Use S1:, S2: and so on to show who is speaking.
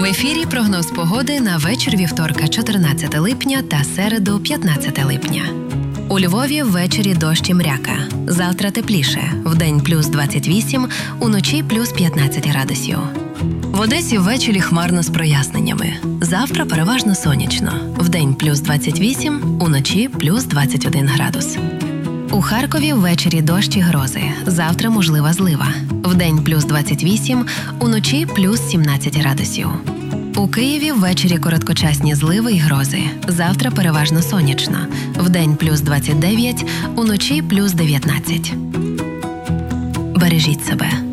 S1: В ефірі прогноз погоди на вечір вівторка 14 липня та середу 15 липня. У Львові ввечері дощ і мряка. Завтра тепліше. Вдень плюс 28, уночі плюс 15 градусів. В Одесі ввечері хмарно з проясненнями. Завтра переважно сонячно. Вдень плюс 28, уночі плюс 21 градус. У Харкові ввечері дощ і грози. Завтра можлива злива. Вдень плюс 28, уночі плюс 17 градусів. У Києві ввечері короткочасні зливи і грози. Завтра переважно сонячно. Вдень плюс 29, уночі плюс 19. Бережіть себе.